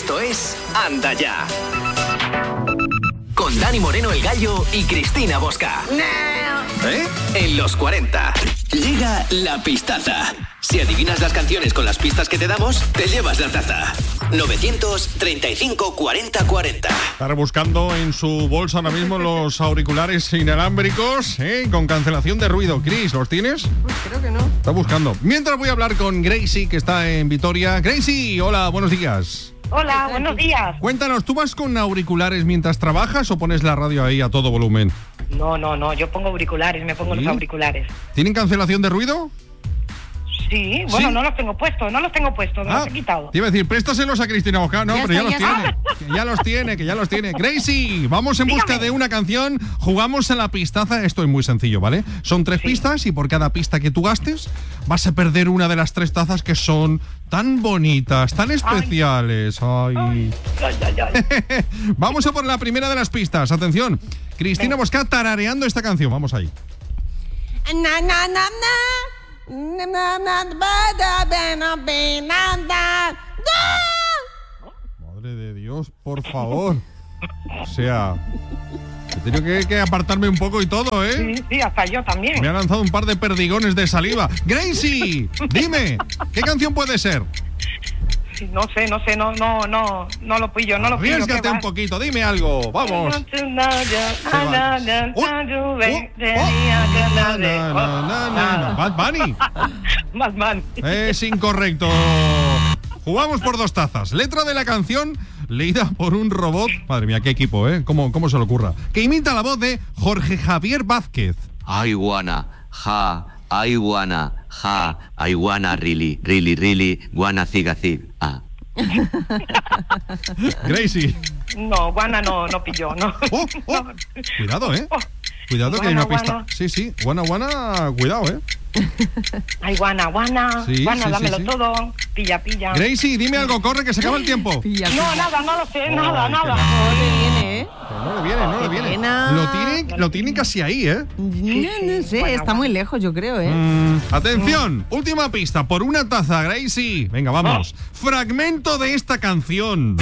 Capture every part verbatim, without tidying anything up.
Esto es Anda Ya. Con Dani Moreno el Gallo y Cristina Bosca. ¿Eh? En los cuarenta. Llega la pistaza. Si adivinas las canciones con las pistas que te damos, te llevas la taza. novecientos treinta y cinco cuarenta cuarenta. Está buscando en su bolsa ahora mismo los auriculares inalámbricos, ¿eh? Con cancelación de ruido. Cris, ¿los tienes? Pues creo que no. Está buscando. Mientras voy a hablar con Gracie, que está en Vitoria. Gracie, hola, buenos días. Hola, buenos días. Cuéntanos, ¿tú vas con auriculares mientras trabajas o pones la radio ahí a todo volumen? No, no, no, yo pongo auriculares, me pongo ¿Sí? los auriculares. ¿Tienen cancelación de ruido? Sí, bueno, ¿Sí? no los tengo puestos, no los tengo puestos, me Ah, los he quitado. te iba a decir, préstaselos a Cristina Bosca. No, Ya pero ya, está, los ya tiene. Que ya los tiene, que ya los tiene. Gracie, vamos en busca Dígame. de una canción. Jugamos en la pistaza. Esto es muy sencillo, ¿vale? Son tres Sí. pistas y por cada pista que tú gastes vas a perder una de las tres tazas que son tan bonitas, tan especiales. Ay. Ay, ay, ay. Vamos a por la primera de las pistas. Atención. Cristina Venga. Bosca tarareando esta canción. Vamos ahí. Na, na, na, na. Na, na, na, ba, da, ba, na, be, na, da. Da. Madre de Dios, por favor. O sea, he tenido que, que apartarme un poco y todo, ¿eh? Sí, sí, hasta yo también. Me ha lanzado un par de perdigones de saliva. Gracie, dime, ¿qué canción puede ser? Sí, no sé, no sé, no, no, no, no lo pillo, no lo pillo. Arriésgate ¿qué un va? poquito, dime algo, vamos. Bad Bunny. Batman. Es incorrecto. Jugamos por dos tazas. Letra de la canción leída por un robot. Madre mía, qué equipo, ¿eh? ¿Cómo, cómo se le ocurra? Que imita la voz de Jorge Javier Vázquez. I wanna, ja, I wanna, ja, I wanna really, really, really, wanna ziga zig. Ah. Gracie. No, Guana no, no pilló, no. Oh, oh. Cuidado, ¿eh? Oh. Cuidado que hay Guana, una pista. guana. Sí, sí. Guana, guana, cuidado, ¿eh? Ay, Guana, Guana, Sí, Guana, sí, dámelo sí, sí. todo. Pilla, pilla. Gracie, dime algo, corre, que se acaba el tiempo. Pilla, No, pilla. nada, no lo sé, nada, Ay, nada. No le viene, ¿eh? Que no le viene, no le Qué viene. pena. Lo tiene, lo tiene casi ahí, ¿eh? No, no sé, Bueno, está bueno. muy lejos, yo creo, ¿eh? Mm, atención, última pista, por una taza, Gracie. Venga, vamos. Fragmento de esta canción.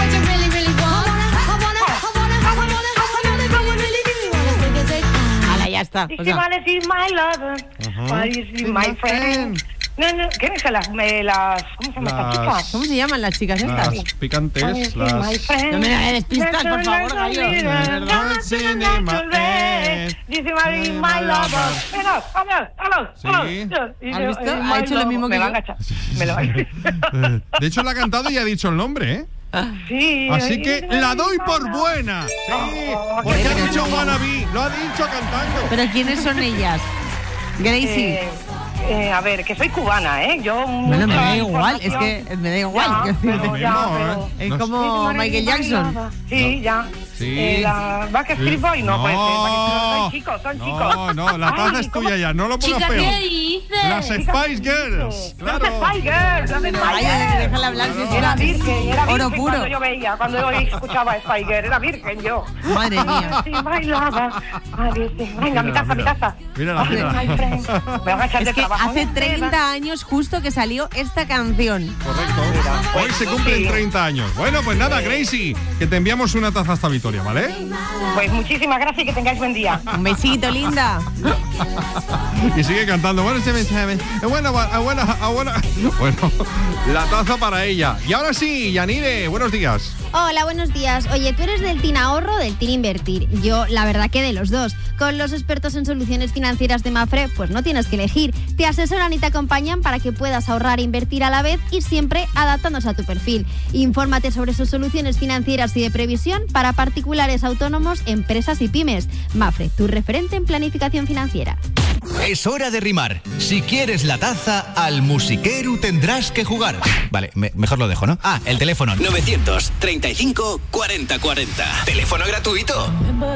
Ala, ya está. If O you sea, wanna see my lover, Ajá. or you see my friend. No, no, ¿qué es las, me, las, ¿cómo se llama Las- estas chicas? ¿cómo se llaman las chicas estas? Las picantes, Or you see my las... friend. No me des pistas, por favor, gallo. Verdad, cinema, eh. Dice my, my lover. Mira, vamos, vamos, Sí. vamos. ¿Has visto? Eh, Ha my hecho lo lover. mismo que Me yo. van a echar. Me lo De hecho, la ha cantado y ha dicho el nombre, ¿eh? Sí. Así que la doy por buena. Sí, porque ha dicho wannabe, lo ha dicho cantando. ¿Pero quiénes son ellas? Gracie. Eh, eh, a ver, que soy cubana, ¿eh? Yo Bueno, me mucha da igual, es información. que me da igual. Ya, quiero pero decirte. ya, mismo, pero- ¿eh? Es No como Michael Jackson. Sí, ya. Sí. Eh, la Backstreet Boy, no, puede ser. Backstreet- No, son chicos, son chicos. no, no, la taza Ay, es ¿cómo? tuya ya, no lo pongas Chica, peor. ¿qué dices? Las Spice Girls, Las claro. Spice Girls, las Pero Spice vaya, Girls. déjala hablar, si es Era una- virgen, era oro virgen puro. cuando yo veía, cuando yo escuchaba Spice Girls, era virgen yo. Madre mía. Sí, bailaba. Ay, sí. Venga, mi Mírala, taza, mi mírala. taza. Mírala, Ay, mírala. my friend. Me van a echar Es de que trabajo. hace treinta años justo que salió esta canción. Correcto. Hoy se cumplen Sí. treinta años. Bueno, pues nada, Gracie, que te enviamos una taza hasta Vitoria, ¿vale? Pues muchísimas gracias y que tengáis buen día. Un besito, linda. Y sigue cantando. Bueno, se me- se me- bueno, bueno, bueno, bueno, bueno, la taza para ella. Y ahora sí, Yanire, buenos días. Hola, buenos días. Oye, ¿tú eres del Team Ahorro o del Team Invertir? Yo, la verdad que de los dos. Con los expertos en soluciones financieras de Mafre, pues no tienes que elegir. Te asesoran y te acompañan para que puedas ahorrar e invertir a la vez y siempre adaptándose a tu perfil. Infórmate sobre sus soluciones financieras y de previsión para particulares, autónomos, empresas y pymes. Mafre, tu referente en planificación financiera. Es hora de rimar. Si quieres la taza, al musiquero tendrás que jugar. Vale, me- mejor lo dejo, ¿no? Ah, el teléfono. novecientos treinta y cinco cuarenta cuarenta. Teléfono gratuito.